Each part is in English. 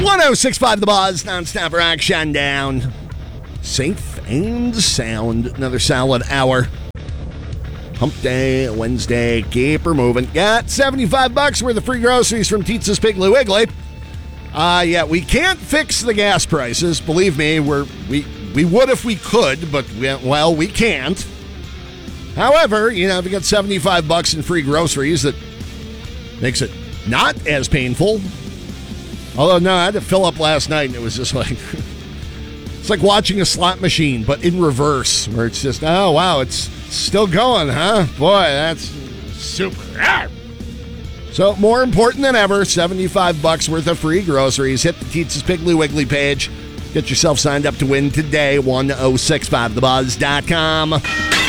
106.5 The Buzz, non-stop rock shutdown. Safe and sound. Another solid hour. Hump Day, Wednesday, keep her moving. Got $75 worth of free groceries from Tita's Piggly Wiggly. Yeah, we can't fix the gas prices. Believe me, we would if we could, but we can't. However, if you got $75 in free groceries, that makes it not as painful. Although, no, I had to fill up last night, and it was just like... It's like watching a slot machine, but in reverse, where it's just, oh, wow, it's still going, huh? Boy, that's super. So, more important than ever, $75 worth of free groceries. Hit the Tita's Piggly Wiggly page. Get yourself signed up to win today, 1065thebuzz.com.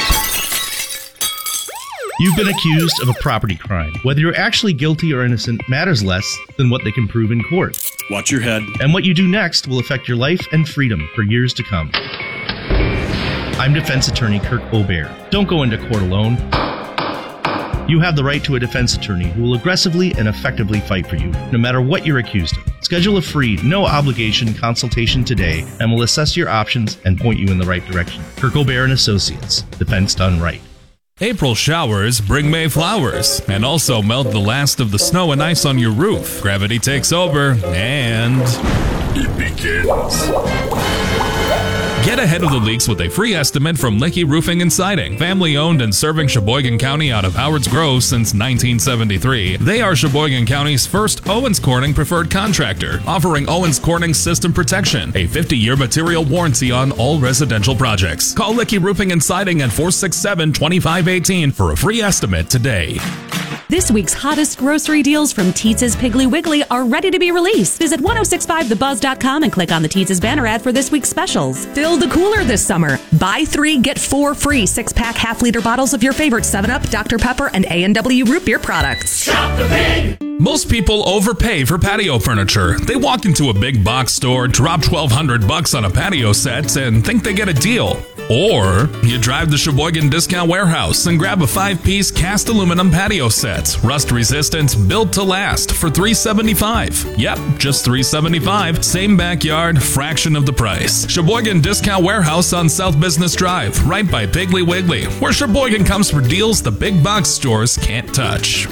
You've been accused of a property crime. Whether you're actually guilty or innocent matters less than what they can prove in court. Watch your head. And what you do next will affect your life and freedom for years to come. I'm defense attorney Kirk Aubert. Don't go into court alone. You have the right to a defense attorney who will aggressively and effectively fight for you, no matter what you're accused of. Schedule a free, no-obligation consultation today, and we'll assess your options and point you in the right direction. Kirk Aubert & Associates. Defense done right. April showers bring May flowers and also melt the last of the snow and ice on your roof. Gravity takes over and it begins. Get ahead of the leaks with a free estimate from Licky Roofing and Siding. Family owned and serving Sheboygan County out of Howard's Grove since 1973. They are Sheboygan County's first Owens Corning preferred contractor, offering Owens Corning system protection, a 50-year material warranty on all residential projects. Call Licky Roofing and Siding at 467-2518 for a free estimate today. This week's hottest grocery deals from Tita's Piggly Wiggly are ready to be released. Visit 1065thebuzz.com and click on the Tita's banner ad for this week's specials. Fill the cooler this summer. Buy 3, get 4 free 6-pack half-liter bottles of your favorite 7-Up, Dr. Pepper, and A&W root beer products. Shop the Pig! Most people overpay for patio furniture. They walk into a big box store, drop $1,200 on a patio set, and think they get a deal. Or you drive the Sheboygan Discount Warehouse and grab a 5-piece cast aluminum patio set, rust resistant, built to last, for $375. Yep, just $375. Same backyard, fraction of the price. Sheboygan Discount Warehouse on South Business Drive, right by Piggly Wiggly, where Sheboygan comes for deals the big box stores can't touch.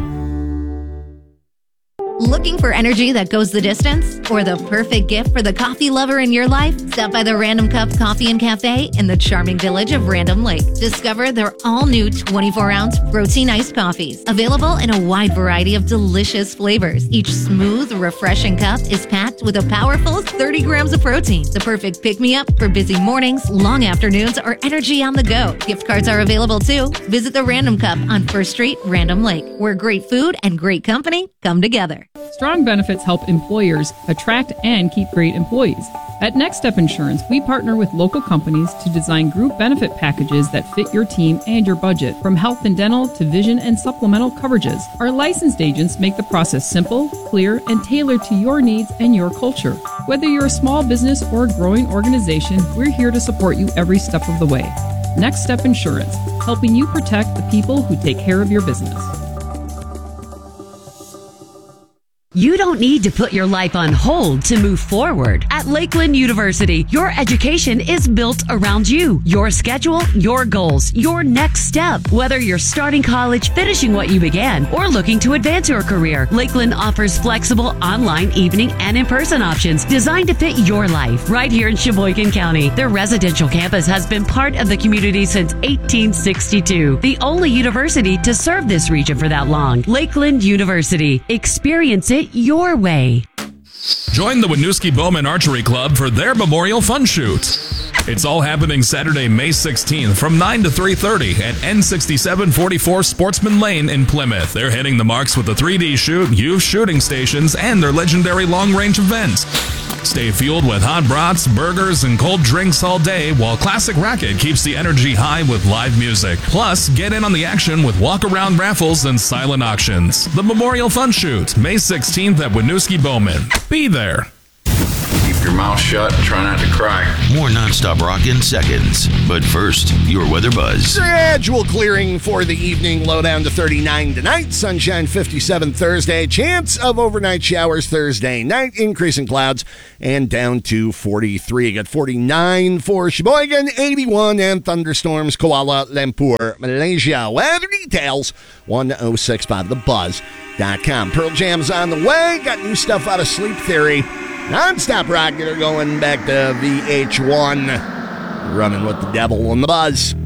Looking for energy that goes the distance? Or the perfect gift for the coffee lover in your life? Stop by the Random Cup Coffee and Cafe in the charming village of Random Lake. Discover their all-new 24-ounce protein iced coffees, available in a wide variety of delicious flavors. Each smooth, refreshing cup is packed with a powerful 30 grams of protein. The perfect pick-me-up for busy mornings, long afternoons, or energy on the go. Gift cards are available too. Visit the Random Cup on 1st Street, Random Lake, where great food and great company come together. Strong benefits help employers attract and keep great employees. At Next Step Insurance, we partner with local companies to design group benefit packages that fit your team and your budget, from health and dental to vision and supplemental coverages. Our licensed agents make the process simple, clear, and tailored to your needs and your culture. Whether you're a small business or a growing organization, we're here to support you every step of the way. Next Step Insurance, helping you protect the people who take care of your business. You don't need to put your life on hold to move forward. At Lakeland University, your education is built around you, your schedule, your goals, your next step. Whether you're starting college, finishing what you began, or looking to advance your career, Lakeland offers flexible online, evening, and in-person options designed to fit your life right here in Sheboygan County. Their residential campus has been part of the community since 1862, the only university to serve this region for that long. Lakeland University. Experience it your way. Join the Winooski Bowman Archery Club for their Memorial Fun Shoot. It's all happening Saturday, May 16th from 9 to 3:30 at N6744 Sportsman Lane in Plymouth. They're hitting the marks with a 3D shoot, youth shooting stations, and their legendary long-range event. Stay fueled with hot brats, burgers, and cold drinks all day, while Classic Racket keeps the energy high with live music. Plus, get in on the action with walk-around raffles and silent auctions. The Memorial Fun Shoot, May 16th at Winooski Bowman. Be there. Keep your mouth shut and try not to cry. More nonstop rock in seconds. But first, your weather buzz. Gradual clearing for the evening. Low down to 39 tonight. Sunshine 57 Thursday. Chance of overnight showers Thursday night. Increase in clouds and down to 43. Got 49 for Sheboygan, 81 and thunderstorms Kuala Lumpur, Malaysia. Weather details 1065thebuzz.com. Pearl Jam's on the way. Got new stuff out of Sleep Theory. Nonstop rock. They're going back to VH1. Running with the devil on the buzz.